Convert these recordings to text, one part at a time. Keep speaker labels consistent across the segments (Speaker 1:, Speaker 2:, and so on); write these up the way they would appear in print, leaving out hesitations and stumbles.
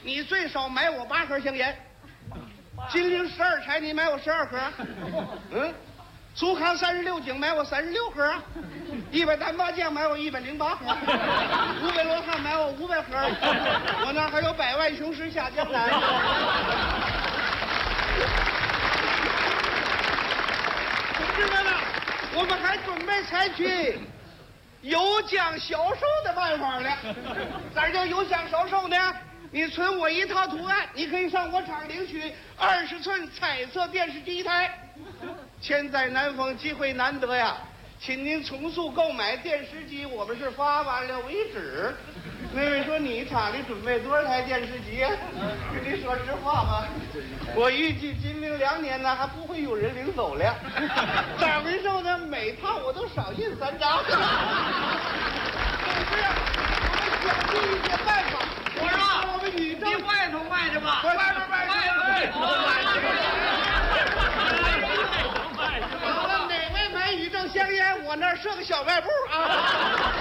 Speaker 1: 你最少买我8盒香烟，金陵12钗你买我12盒，苏康36井买我36盒，100单八酱买我108盒，500罗汉买我500盒，我那还有100万雄狮下江南。同志们啊，我们还准备采取有奖销售的办法呢。咋叫有奖销售呢？你存我一套图案，你可以上我厂领取20寸彩色电视机一台。千载难逢，机会难得呀，请您从速购买电视机，我们是发完了为止。那位说你厂里准备多少台电视机呀？跟你说实话吧，我预计今明2年呢还不会有人领走了。展位售呢，每套我都少印3张。总之啊，我们想尽一些办法。我说我们宇宙，你外头卖去吧，外头卖去。好了，哪位买宇宙香烟？我那儿设个小卖部啊。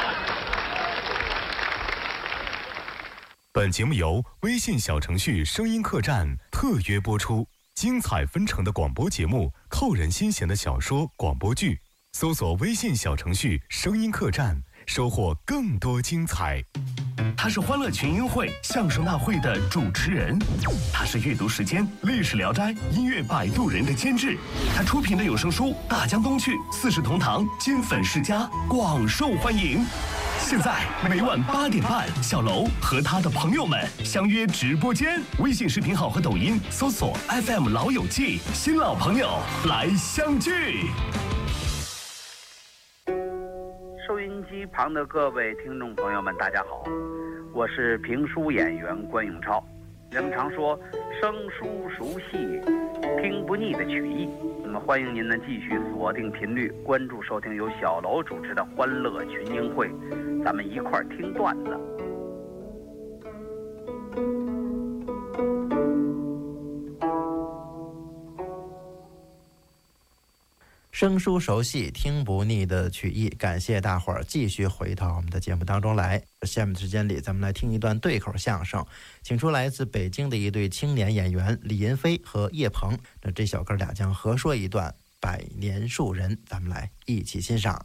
Speaker 2: 本节目由微信小程序声音客栈特约播出，精彩纷呈的广播节目，扣人心弦的小说广播剧，搜索微信小程序声音客栈，收获更多精彩。
Speaker 3: 他是欢乐群英会相声大会的主持人，他是阅读时间历史聊斋音乐摆渡人的监制，他出品的有声书《大江东去》4世同堂金粉世家广受欢迎。现在每晚8点半，小楼和他的朋友们相约直播间，微信视频号和抖音搜索 FM 老友记，新老朋友来相聚。
Speaker 4: 收音机旁的各位听众朋友们，大家好，我是评书演员关永超。人们常说生疏熟悉听不腻的曲艺，那么欢迎您呢继续锁定频率，关注收听由小楼主持的欢乐群英会，咱们一块儿听段子。
Speaker 5: 生疏熟悉听不腻的曲艺，感谢大伙儿继续回到我们的节目当中来。下面的时间里，咱们来听一段对口相声，请出来自北京的一对青年演员李银飞和叶鹏。那这小哥俩将合说一段《百年树人》，咱们来一起欣赏。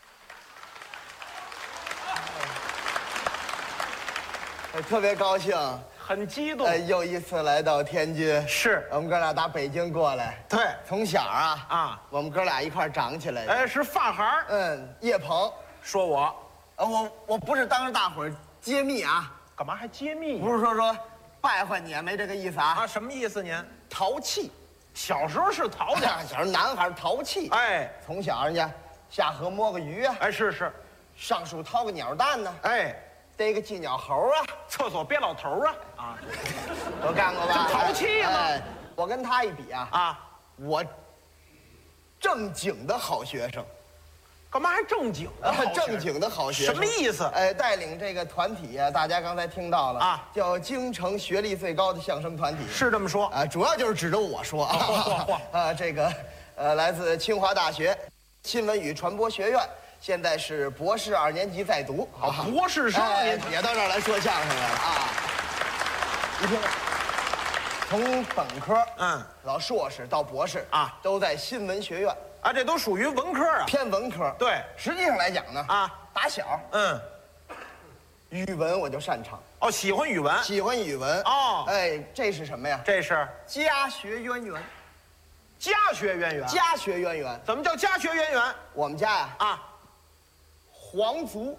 Speaker 6: 特别高兴，
Speaker 7: 很激动。
Speaker 6: 又一次来到天津，
Speaker 7: 是
Speaker 6: 我们哥俩打北京过来。
Speaker 7: 对，
Speaker 6: 从小我们哥俩一块长起来的。
Speaker 7: 是发孩。
Speaker 6: 叶鹏
Speaker 7: 说我，
Speaker 6: 我不是当着大伙儿揭秘啊。
Speaker 7: 干嘛还揭秘？
Speaker 6: 不是说败坏你，没这个意思啊。
Speaker 7: 什么意思您？
Speaker 6: 淘气，
Speaker 7: 小时候是淘的，
Speaker 6: 小时候男孩淘气。从小人家下河摸个鱼啊，
Speaker 7: 是，
Speaker 6: 上树掏个鸟蛋呢，逮个寄鸟猴啊，
Speaker 7: 厕所憋老头啊，
Speaker 6: 都干过吧？
Speaker 7: 这淘气吗？
Speaker 6: 我跟他一比我正经的好学生。
Speaker 7: 干嘛还正经的好学生？
Speaker 6: 正经的好学生
Speaker 7: 什么意思？
Speaker 6: 带领这个团体大家刚才听到了叫京城学历最高的相声团体，
Speaker 7: 是这么说
Speaker 6: 主要就是指着我说这个来自清华大学新闻与传播学院。现在是博士2年级在读，
Speaker 7: 博士生
Speaker 6: 也到这儿来说相声来了你听，从本科到硕士到博士都在新闻学院
Speaker 7: 这都属于文科
Speaker 6: 偏文科。
Speaker 7: 对，
Speaker 6: 实际上来讲呢打小语文我就擅长。
Speaker 7: 喜欢语文，
Speaker 6: 喜欢语文这是什么呀？
Speaker 7: 这是
Speaker 6: 家学渊源。
Speaker 7: 家学渊源？
Speaker 6: 家学渊源？
Speaker 7: 怎么叫家学渊源？
Speaker 6: 我们家皇族。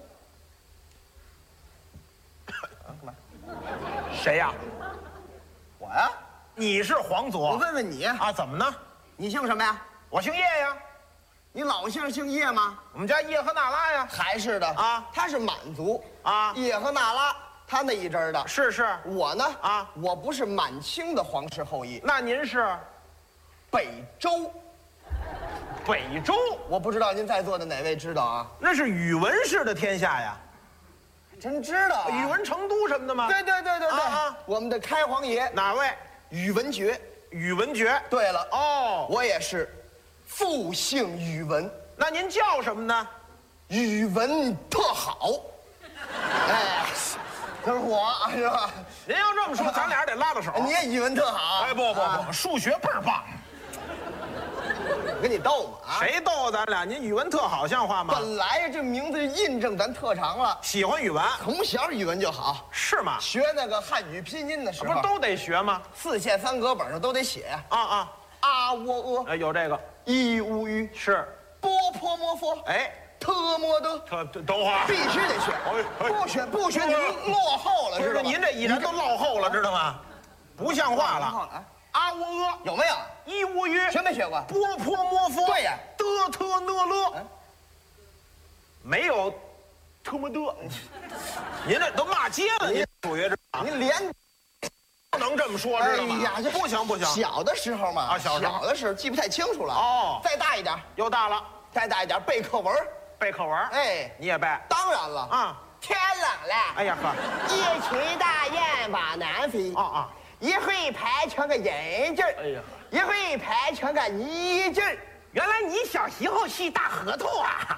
Speaker 6: 干嘛？
Speaker 7: 谁呀？
Speaker 6: 我呀。
Speaker 7: 你是皇族？
Speaker 6: 我问问你
Speaker 7: 怎么呢？
Speaker 6: 你姓什么呀？
Speaker 7: 我姓叶呀。
Speaker 6: 你老姓姓叶吗？
Speaker 7: 我们家叶和那拉呀。
Speaker 6: 还是的他是满族叶和那拉他那一支的。
Speaker 7: 是。
Speaker 6: 我呢我不是满清的皇室后裔。
Speaker 7: 那您是
Speaker 6: 北周。
Speaker 7: 北周？
Speaker 6: 我不知道您在座的哪位知道
Speaker 7: 那是宇文氏的天下呀。
Speaker 6: 真知道
Speaker 7: 宇文成都什么的吗？
Speaker 6: 对我们的开皇爷。
Speaker 7: 哪位？
Speaker 6: 宇文觉。
Speaker 7: 宇文觉。
Speaker 6: 对了我也是复姓宇文。
Speaker 7: 那您叫什么呢？
Speaker 6: 宇文特好。 就是我是吧？
Speaker 7: 您要这么说，咱俩得拉个手。
Speaker 6: 你也语文特好。
Speaker 7: 哎，不，数学倍儿棒。
Speaker 6: 跟你逗嘛啊？
Speaker 7: 谁逗咱俩？您语文特好，像话吗？
Speaker 6: 本来这名字就印证咱特长了，
Speaker 7: 喜欢语文，
Speaker 6: 从小语文就好。
Speaker 7: 是吗？
Speaker 6: 学那个汉语拼音的时候，
Speaker 7: 不是都得学吗？
Speaker 6: 4线3格本上都得写呀。啊喔
Speaker 7: 哎，有这个
Speaker 6: 一乌鱼
Speaker 7: 是，
Speaker 6: 波泼摩佛
Speaker 7: 哎，
Speaker 6: 特么的，
Speaker 7: 等会儿
Speaker 6: 必须得学。不学您落后了，
Speaker 7: 不是
Speaker 6: 知道吗？
Speaker 7: 您这已然都落后了，知道吗？不像话了。啊喔呃，
Speaker 6: 有没有？
Speaker 7: 一乌鱼
Speaker 6: 学没学过？
Speaker 7: 波泼摩佛。
Speaker 6: 对呀，
Speaker 7: 的特讷勒，没有特么的。您这都骂街了，您数学
Speaker 6: 您连
Speaker 7: 不能这么说，知道吗？
Speaker 6: 哎呀，这
Speaker 7: 不行不行。
Speaker 6: 小的时候嘛，
Speaker 7: 啊小时候
Speaker 6: 记不太清楚了。
Speaker 7: 哦
Speaker 6: 再大一点，
Speaker 7: 又大了，
Speaker 6: 再大一点背课文。
Speaker 7: 背课文。
Speaker 6: 哎，
Speaker 7: 你也背？
Speaker 6: 当然了
Speaker 7: 啊。
Speaker 6: 天冷了，
Speaker 7: 哎呀呵，
Speaker 6: 一群大雁往南飞。一会排成个人字儿，
Speaker 7: 哎呀，
Speaker 6: 一会排成个一字儿。
Speaker 7: 原来你小时候是大核桃啊！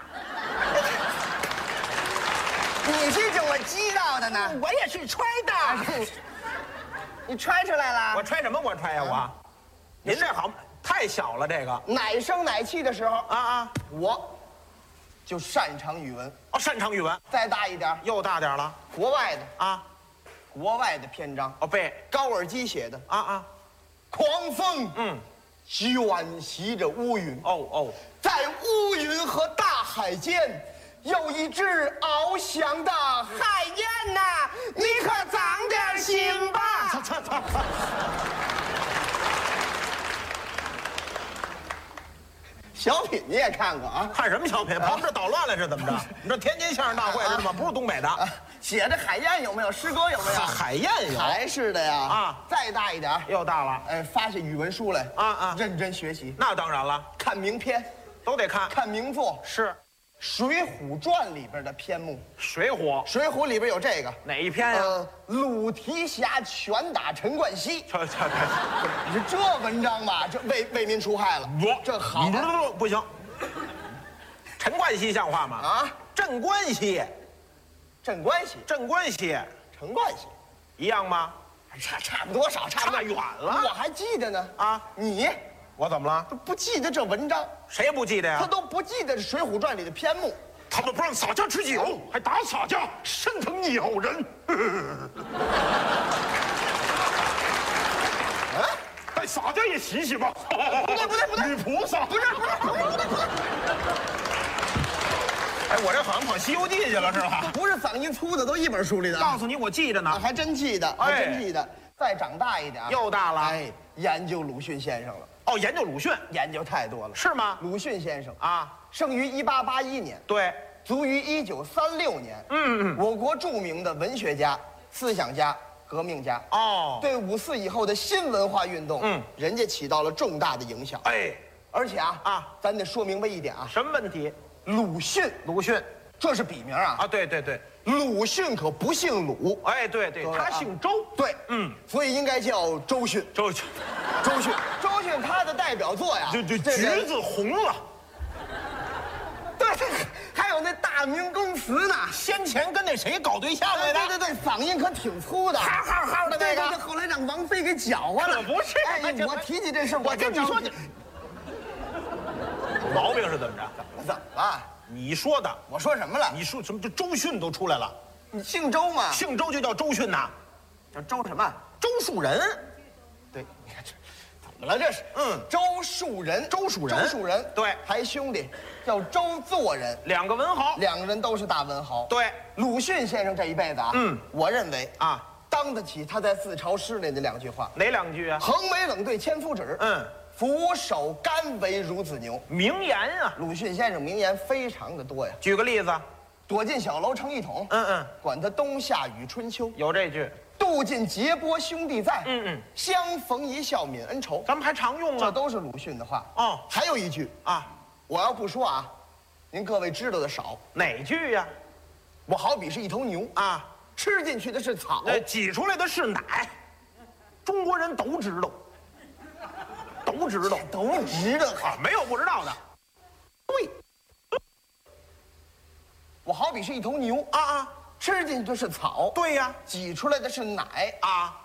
Speaker 6: 你是怎么知道的呢？
Speaker 7: 我也是揣的。
Speaker 6: 你揣出来了？
Speaker 7: 我揣什么？我揣呀我。您这好太小了，这个
Speaker 6: 奶声奶气的时候我就擅长语文。
Speaker 7: 哦，擅长语文。
Speaker 6: 再大一点，
Speaker 7: 又大点了。
Speaker 6: 国外的国外的篇章
Speaker 7: 背
Speaker 6: 高尔基写的狂风卷袭着乌云在乌云和大海间有一只翱翔的海燕呐，你可长点心吧。小品你也看过啊？
Speaker 7: 看什么小品？跑这捣乱了是怎么着？你这天津相声大会知道吗？不是东北的。
Speaker 6: 写的海燕有没有？诗歌有没有？
Speaker 7: 海燕有。
Speaker 6: 还是的呀。再大一点，
Speaker 7: 又大了。
Speaker 6: 哎，发下语文书来认真学习。
Speaker 7: 那当然了，
Speaker 6: 看名篇，
Speaker 7: 都得看。
Speaker 6: 看名作
Speaker 7: 是，《
Speaker 6: 水浒传》里边的篇目。
Speaker 7: 水浒，
Speaker 6: 水浒里边有这个
Speaker 7: 哪一篇呀？
Speaker 6: 鲁提辖拳打陈冠希。你说这文章吧，这为民除害了。这好，
Speaker 7: 不行。陈冠希像话吗？镇关西，
Speaker 6: 镇关西，
Speaker 7: 镇关西，
Speaker 6: 陈冠希，
Speaker 7: 一样吗？
Speaker 6: 差不多少，
Speaker 7: 差远了。
Speaker 6: 我还记得呢。你
Speaker 7: 我怎么了？
Speaker 6: 都不记得这文章？
Speaker 7: 谁不记得呀？
Speaker 6: 他都不记得《水浒传》里的篇目。
Speaker 7: 他们不让洒家吃酒，还打洒家，生疼鸟人。带洒家也洗洗吧。
Speaker 6: 不对，
Speaker 7: 女菩萨，不是。哎，我这好像跑《西游记》去了是吧？
Speaker 6: 不是嗓音粗的，都一本书里的。
Speaker 7: 告诉你，我记着呢，
Speaker 6: 还真记得，还真记得。再长大一点，
Speaker 7: 又大了。
Speaker 6: 哎，研究鲁迅先生了。
Speaker 7: 哦，研究鲁迅，
Speaker 6: 研究太多了。
Speaker 7: 是吗？
Speaker 6: 鲁迅先生生于1881年，
Speaker 7: 对，
Speaker 6: 卒于1936年。我国著名的文学家、思想家、革命家。对5·4以后的新文化运动，人家起到了重大的影响。
Speaker 7: 哎，
Speaker 6: 而且咱得说明白一点
Speaker 7: 什么问题？
Speaker 6: 鲁迅，这是笔名
Speaker 7: 对，
Speaker 6: 鲁迅可不姓鲁。
Speaker 7: 哎，对，他姓周。
Speaker 6: 对，所以应该叫周迅。周迅，他的代表作呀，
Speaker 7: 橘子红了。
Speaker 6: 对，还有那大明宫词呢，
Speaker 7: 先前跟那谁搞对象来的？
Speaker 6: 对，嗓音可挺粗的，
Speaker 7: 哈的那个。
Speaker 6: 对，后来让王菲给搅和了。
Speaker 7: 可不是，
Speaker 6: 我提起这事，
Speaker 7: 我跟你说，毛病是怎么着？
Speaker 6: 怎么了？
Speaker 7: 你说的，
Speaker 6: 我说什么了？
Speaker 7: 你说什么？这周迅都出来了。
Speaker 6: 你姓周吗？
Speaker 7: 姓周就叫周迅呐。
Speaker 6: 叫周什么？
Speaker 7: 周树人。
Speaker 6: 对，你看这怎么了？这是周树人。
Speaker 7: 对，
Speaker 6: 还兄弟叫周作人，
Speaker 7: 两个文豪，
Speaker 6: 两个人都是大文豪。
Speaker 7: 对，
Speaker 6: 鲁迅先生这一辈子我认为当得起他在自嘲诗里的2句话。
Speaker 7: 哪2句啊？
Speaker 6: 横眉冷对千夫指。俯首甘为孺子牛。
Speaker 7: 名言啊！
Speaker 6: 鲁迅先生名言非常的多呀。
Speaker 7: 举个例子，
Speaker 6: 躲进小楼成一统。管他冬夏与春秋。
Speaker 7: 有这句。
Speaker 6: 渡尽劫波兄弟在。相逢一笑泯恩仇。
Speaker 7: 咱们还常用啊。
Speaker 6: 这都是鲁迅的话。还有一句我要不说您各位知道的少。
Speaker 7: 哪句呀？
Speaker 6: 我好比是一头牛吃进去的是草，
Speaker 7: 挤出来的是奶。中国人都知道。都知道没有不知道的。对，
Speaker 6: 我好比是一头牛吃进去是草，
Speaker 7: 对呀，
Speaker 6: 挤出来的是奶啊。